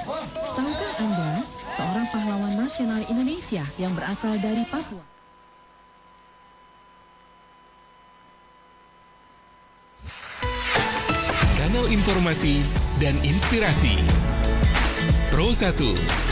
Tahukah Anda, seorang pahlawan nasional Indonesia yang berasal dari Papua? Kanal informasi dan inspirasi. Pro 1